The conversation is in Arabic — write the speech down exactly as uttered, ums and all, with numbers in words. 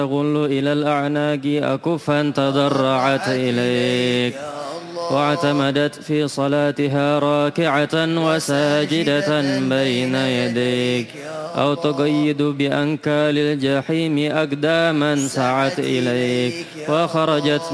تغل إلى الأعناق أكفا تضرعت إليك واعتمدت في صلاتها راكعة وساجدة بين يديك أو تقيد بأنكال الجحيم أقداما سعت إليك وخرجت